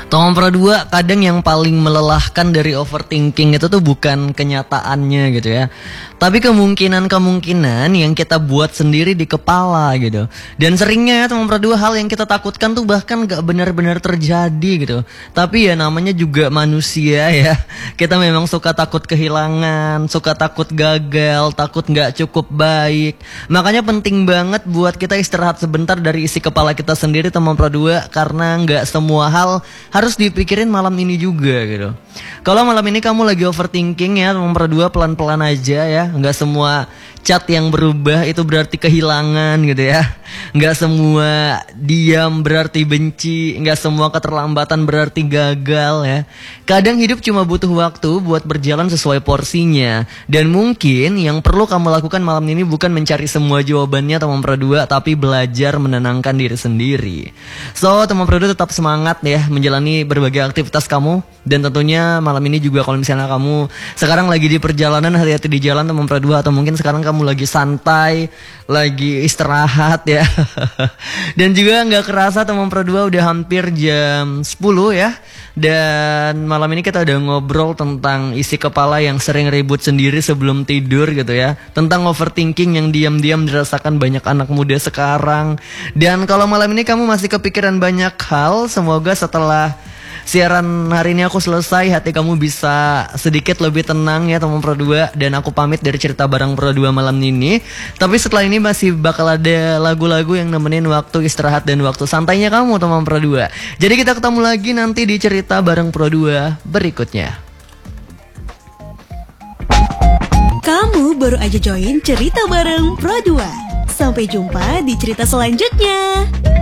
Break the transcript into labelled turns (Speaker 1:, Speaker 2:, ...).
Speaker 1: Teman Pro 2, kadang yang paling melelahkan dari overthinking itu tuh bukan kenyataannya gitu ya, tapi kemungkinan-kemungkinan yang kita buat sendiri di kepala gitu. Dan seringnya teman Pro 2, hal yang kita takutkan tuh bahkan gak benar-benar terjadi gitu. Tapi ya namanya juga manusia ya, kita memang suka takut kehilangan, suka takut gagal, takut gak cukup baik. Makanya penting banget buat kita istirahat sebentar dari isi kepala kita sendiri teman Pro 2, karena gak semua hal harus dipikirin malam ini juga gitu. Kalau malam ini kamu lagi overthinking ya, nomor 2, pelan-pelan aja ya. Nggak semua chat yang berubah itu berarti kehilangan gitu ya. Nggak semua diam berarti benci, nggak semua keterlambatan berarti gagal ya. Kadang hidup cuma butuh waktu buat berjalan sesuai porsinya. Dan mungkin yang perlu kamu lakukan malam ini bukan mencari semua jawabannya teman Pro 2, tapi belajar menenangkan diri sendiri. So teman Pro 2 tetap semangat ya menjalani berbagai aktivitas kamu. Dan tentunya malam ini juga kalau misalnya kamu sekarang lagi di perjalanan, hati-hati di jalan teman Pro 2. Atau mungkin sekarang kamu lagi santai, lagi istirahat ya. Dan juga gak kerasa teman Pro 2 udah hampir jam 10 ya. Dan malam ini kita udah ngobrol tentang isi kepala yang sering ribut sendiri sebelum tidur gitu ya. Tentang overthinking yang diam-diam dirasakan banyak anak muda sekarang. Dan kalau malam ini kamu masih kepikiran banyak hal, semoga setelah siaran hari ini aku selesai, hati kamu bisa sedikit lebih tenang ya teman Pro 2. Dan aku pamit dari cerita bareng Pro 2 malam ini. Tapi setelah ini masih bakal ada lagu-lagu yang nemenin waktu istirahat dan waktu santainya kamu teman Pro 2. Jadi kita ketemu lagi nanti di cerita bareng Pro 2 berikutnya.
Speaker 2: Kamu baru aja join cerita bareng Pro 2. Sampai jumpa di cerita selanjutnya.